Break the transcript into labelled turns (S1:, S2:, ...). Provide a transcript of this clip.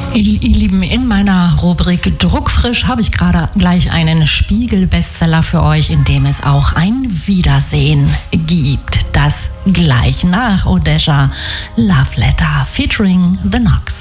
S1: Ihr Lieben, in meiner Rubrik Druckfrisch habe ich gerade gleich einen Spiegel-Bestseller für euch, in dem es auch ein Wiedersehen gibt. Das gleich nach Odesha Love Letter featuring The Knox.